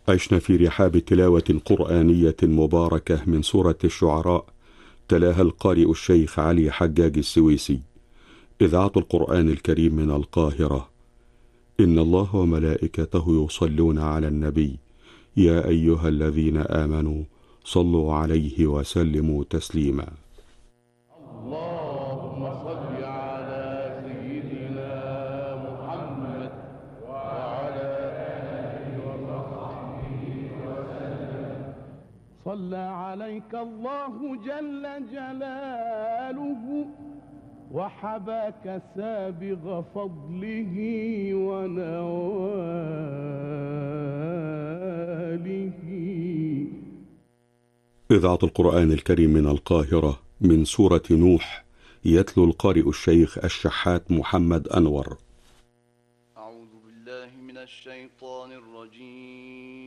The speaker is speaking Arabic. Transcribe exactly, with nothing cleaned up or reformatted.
عشنا في رحاب تلاوة قرآنية مباركة من سورة الشعراء، تلاها القارئ الشيخ علي حجاج السويسي. إذاعة القرآن الكريم من القاهرة. إن الله وملائكته يصلون على النبي، يا أيها الذين آمنوا صلوا عليه وسلموا تسليما. اللهم صل على سيدنا محمد وعلى آله وصحبه وسلم. صلى عليك الله جل جلاله وحباك سابغ فضله ونواله. إذاعة القرآن الكريم من القاهرة، من سورة نوح، يتلو القارئ الشيخ الشحات محمد أنور. أعوذ بالله من الشيطان الرجيم.